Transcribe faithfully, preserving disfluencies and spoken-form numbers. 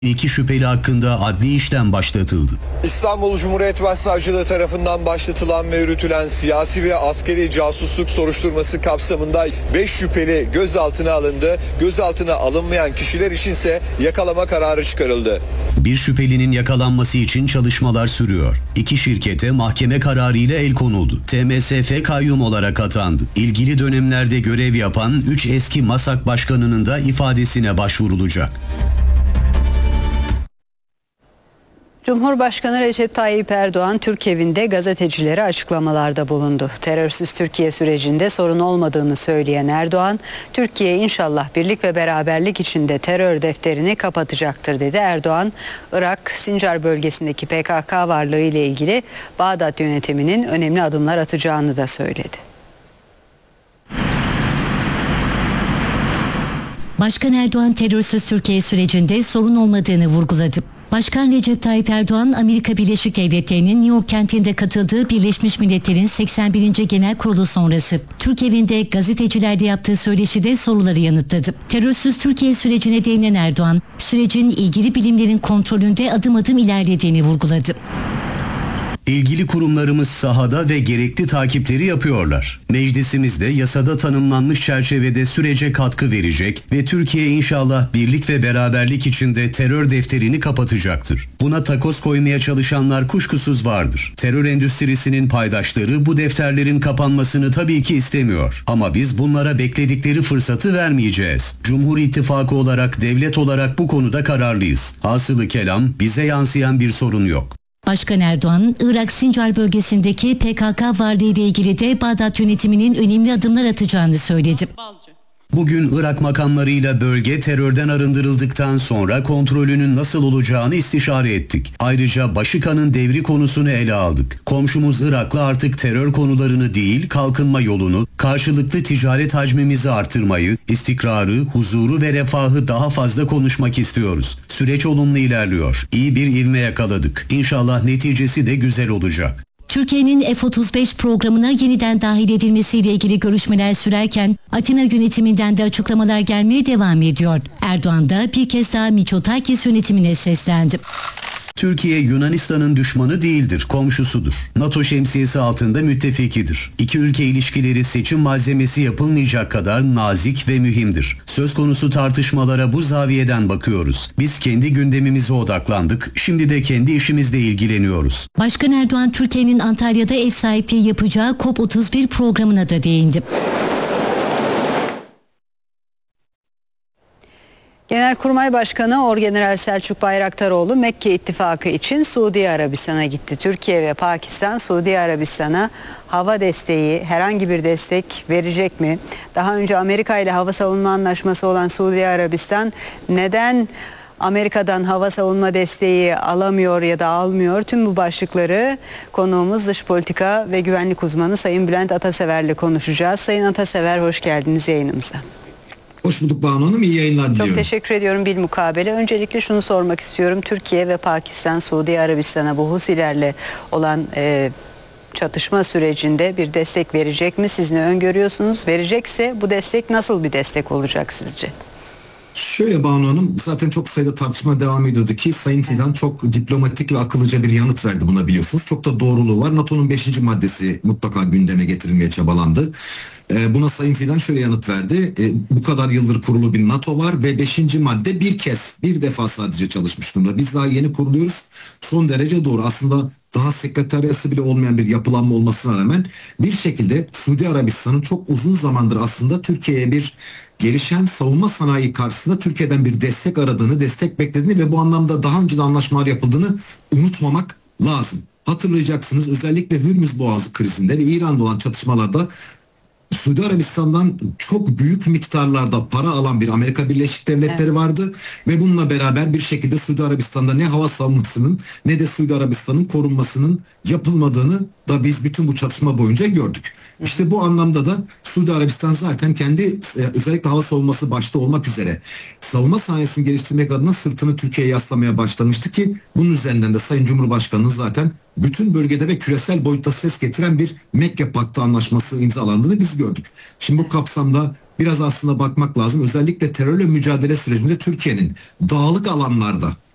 İki şüpheli hakkında adli işlem başlatıldı. İstanbul Cumhuriyet Başsavcılığı tarafından başlatılan ve yürütülen siyasi ve askeri casusluk soruşturması kapsamında beş şüpheli gözaltına alındı. Gözaltına alınmayan kişiler içinse yakalama kararı çıkarıldı. Bir şüphelinin yakalanması için çalışmalar sürüyor. İki şirkete mahkeme kararıyla el konuldu. T M S F kayyum olarak atandı. İlgili dönemlerde görev yapan üç eski MASAK başkanının da ifadesine başvurulacak. Cumhurbaşkanı Recep Tayyip Erdoğan Türk Evi'nde gazetecilere açıklamalarda bulundu. Terörsüz Türkiye sürecinde sorun olmadığını söyleyen Erdoğan, Türkiye inşallah birlik ve beraberlik içinde terör defterini kapatacaktır dedi. Erdoğan, Irak, Sincar bölgesindeki P K K varlığı ile ilgili Bağdat yönetiminin önemli adımlar atacağını da söyledi. Başkan Erdoğan terörsüz Türkiye sürecinde sorun olmadığını vurguladı. Başkan Recep Tayyip Erdoğan, Amerika Birleşik Devletleri'nin New York kentinde katıldığı Birleşmiş Milletler'in seksen birinci Genel Kurulu sonrası Türk Evi'nde gazetecilerle yaptığı söyleşide soruları yanıtladı. Terörsüz Türkiye sürecine değinen Erdoğan, sürecin ilgili bilimlerin kontrolünde adım adım ilerlediğini vurguladı. İlgili kurumlarımız sahada ve gerekli takipleri yapıyorlar. Meclisimiz de yasada tanımlanmış çerçevede sürece katkı verecek ve Türkiye inşallah birlik ve beraberlik içinde terör defterini kapatacaktır. Buna takoz koymaya çalışanlar kuşkusuz vardır. Terör endüstrisinin paydaşları bu defterlerin kapanmasını tabii ki istemiyor. Ama biz bunlara bekledikleri fırsatı vermeyeceğiz. Cumhur İttifakı olarak, devlet olarak bu konuda kararlıyız. Hasılı kelam, bize yansıyan bir sorun yok. Başkan Erdoğan, Irak Sincar bölgesindeki P K K varlığı ile ilgili de Bağdat yönetiminin önemli adımlar atacağını söyledi. Bugün Irak makamlarıyla bölge terörden arındırıldıktan sonra kontrolünün nasıl olacağını istişare ettik. Ayrıca Başıkan'ın devri konusunu ele aldık. Komşumuz Irak'la artık terör konularını değil, kalkınma yolunu, karşılıklı ticaret hacmimizi artırmayı, istikrarı, huzuru ve refahı daha fazla konuşmak istiyoruz. Süreç olumlu ilerliyor. İyi bir ivme yakaladık. İnşallah neticesi de güzel olacak. Türkiye'nin F otuz beş programına yeniden dahil edilmesiyle ilgili görüşmeler sürerken Atina yönetiminden de açıklamalar gelmeye devam ediyor. Erdoğan da bir kez daha Mitsotakis yönetimine seslendi. Türkiye Yunanistan'ın düşmanı değildir, komşusudur. NATO şemsiyesi altında müttefikidir. İki ülke ilişkileri seçim malzemesi yapılmayacak kadar nazik ve mühimdir. Söz konusu tartışmalara bu zaviyeden bakıyoruz. Biz kendi gündemimize odaklandık, şimdi de kendi işimizle ilgileniyoruz. Başkan Erdoğan, Türkiye'nin Antalya'da ev sahipliği yapacağı COP otuz bir programına da değindi. Genelkurmay Başkanı Orgeneral Selçuk Bayraktaroğlu Mekke İttifakı için Suudi Arabistan'a gitti. Türkiye ve Pakistan Suudi Arabistan'a hava desteği, herhangi bir destek verecek mi? Daha önce Amerika ile hava savunma anlaşması olan Suudi Arabistan neden Amerika'dan hava savunma desteği alamıyor ya da almıyor? Tüm bu başlıkları konuğumuz dış politika ve güvenlik uzmanı Sayın Bülent Atasever'le konuşacağız. Sayın Atasever, hoş geldiniz yayınımıza. Hoş bulduk Banu Hanım, iyi yayınlar diliyorum. Çok teşekkür ediyorum bilmukabele. Öncelikle şunu sormak istiyorum. Türkiye ve Pakistan, Suudi Arabistan'a bu Husilerle olan e, çatışma sürecinde bir destek verecek mi? Siz ne öngörüyorsunuz? Verecekse bu destek nasıl bir destek olacak sizce? Şöyle Banu Hanım, zaten çok sayıda tartışma devam ediyordu ki Sayın Fidan çok diplomatik ve akıllıca bir yanıt verdi buna, biliyorsunuz. Çok da doğruluğu var. NATO'nun beşinci maddesi mutlaka gündeme getirilmeye çabalandı. Ee, buna Sayın Fidan şöyle yanıt verdi. Ee, bu kadar yıldır kurulu bir NATO var ve beşinci madde bir kez, bir defa sadece çalışmış durumda. Biz daha yeni kuruluyoruz. Son derece doğru. Aslında daha sekreteriyası bile olmayan bir yapılanma olmasına rağmen bir şekilde Suudi Arabistan'ın çok uzun zamandır aslında Türkiye'ye bir gelişen savunma sanayi karşısında Türkiye'den bir destek aradığını, destek beklediğini ve bu anlamda daha önce de anlaşmalar yapıldığını unutmamak lazım. Hatırlayacaksınız, özellikle Hürmüz Boğazı krizinde ve İran'da olan çatışmalarda Suudi Arabistan'dan çok büyük miktarlarda para alan bir Amerika Birleşik Devletleri evet. vardı ve bununla beraber bir şekilde Suudi Arabistan'da ne hava savunmasının ne de Suudi Arabistan'ın korunmasının yapılmadığını da biz bütün bu çatışma boyunca gördük. İşte bu anlamda da Suudi Arabistan zaten kendi özellikle hava savunması başta olmak üzere savunma sanayisini geliştirmek adına sırtını Türkiye'ye yaslamaya başlamıştı ki bunun üzerinden de Sayın Cumhurbaşkanı'nın zaten bütün bölgede ve küresel boyutta ses getiren bir Mekke Paktı anlaşması imzalandığını biz gördük. Şimdi bu kapsamda biraz aslında bakmak lazım. Özellikle terörle mücadele sürecinde Türkiye'nin dağlık alanlarda